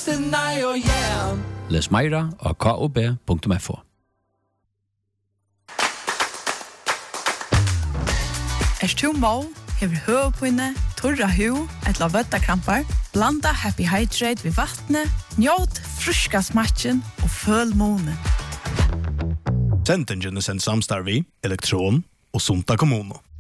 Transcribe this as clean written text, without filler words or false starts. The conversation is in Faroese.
tonight, oh yeah. Les meira av kob.fo. Du må, hever høvpinne, torra hu, etla vøttakrampar, blanda Happy Hydrate ved vattnet, njåt fruska smatchen og føl månen. Sentingen er sendt samstarv i Elektron og Sunta Kommuno.